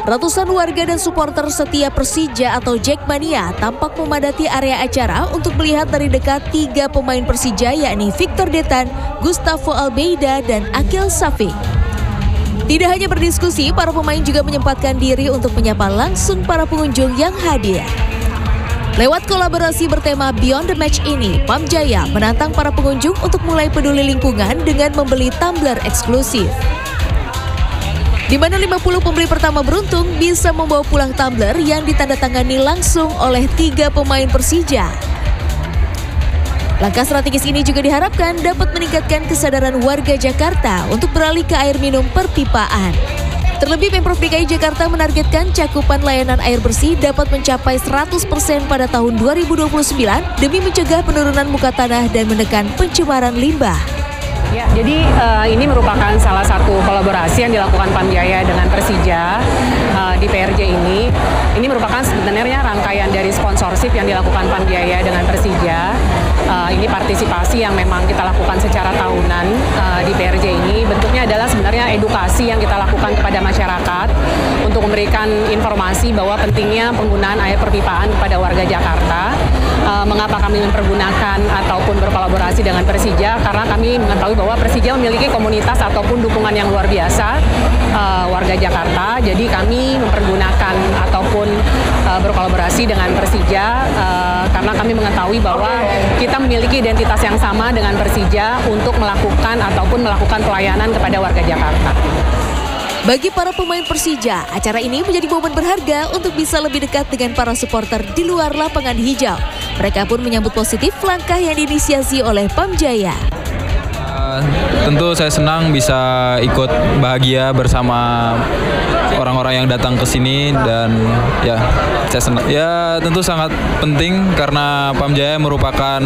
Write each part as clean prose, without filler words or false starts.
Ratusan warga dan supporter setia Persija atau Jackmania tampak memadati area acara untuk melihat dari dekat 3 pemain Persija yakni Victor Detan, Gustavo Almeida, dan Akil Safik. Tidak hanya berdiskusi, para pemain juga menyempatkan diri untuk menyapa langsung para pengunjung yang hadir. Lewat kolaborasi bertema Beyond the Match ini, PAM Jaya menantang para pengunjung untuk mulai peduli lingkungan dengan membeli tumbler eksklusif. Di mana 50 pembeli pertama beruntung bisa membawa pulang tumbler yang ditandatangani langsung oleh 3 pemain Persija. Langkah strategis ini juga diharapkan dapat meningkatkan kesadaran warga Jakarta untuk beralih ke air minum perpipaan. Terlebih Pemprov DKI Jakarta menargetkan cakupan layanan air bersih dapat mencapai 100% pada tahun 2029 demi mencegah penurunan muka tanah dan menekan pencemaran limbah. Ya, jadi ini merupakan salah satu kolaborasi yang dilakukan PAM Jaya dengan Persija di PRJ ini. Ini merupakan sebenarnya rangkaian dari sponsorship yang dilakukan PAM Jaya dengan Persija. Ini partisipasi yang memang kita lakukan secara tahunan di PRJ ini. Bentuknya adalah sebenarnya edukasi yang kita lakukan kepada masyarakat untuk memberikan informasi bahwa pentingnya penggunaan air perpipaan kepada warga Jakarta. Mengapa kami mempergunakan ataupun berkolaborasi dengan Persija? Karena kami mengetahui bahwa Persija memiliki komunitas ataupun dukungan yang luar biasa warga Jakarta. Jadi kami mempergunakan ataupun berkolaborasi dengan Persija karena kami mengetahui bahwa kita memiliki identitas yang sama dengan Persija untuk melakukan ataupun melakukan pelayanan kepada warga Jakarta. Bagi para pemain Persija, acara ini menjadi momen berharga untuk bisa lebih dekat dengan para supporter di luar lapangan hijau. Mereka pun menyambut positif langkah yang diinisiasi oleh PAM Jaya. Tentu saya senang bisa ikut bahagia bersama orang-orang yang datang ke sini dan ya saya senang. Ya tentu sangat penting karena PAM Jaya merupakan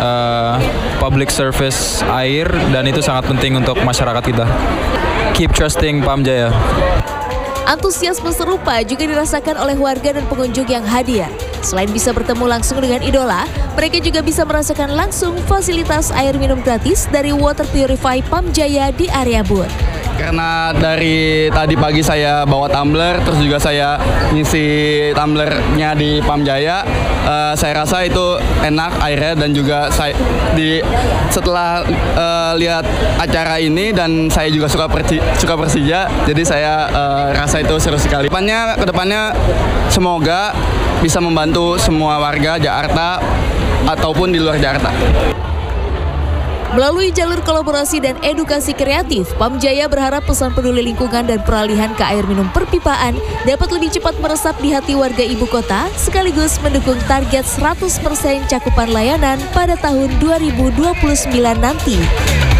public service air dan itu sangat penting untuk masyarakat kita. Keep trusting PAM Jaya. Antusiasme serupa juga dirasakan oleh warga dan pengunjung yang hadir. Selain bisa bertemu langsung dengan idola, mereka juga bisa merasakan langsung fasilitas air minum gratis dari Water Purify PAM Jaya di area booth. Karena dari tadi pagi saya bawa tumbler, terus juga saya ngisi tumblernya di PAM Jaya, saya rasa itu enak airnya dan juga setelah lihat acara ini dan saya juga suka Persija, jadi saya rasa itu seru sekali. Kedepannya semoga bisa membantu semua warga Jakarta ataupun di luar Jakarta. Melalui jalur kolaborasi dan edukasi kreatif, PAM Jaya berharap pesan peduli lingkungan dan peralihan ke air minum perpipaan dapat lebih cepat meresap di hati warga ibu kota, sekaligus mendukung target 100% cakupan layanan pada tahun 2029 nanti.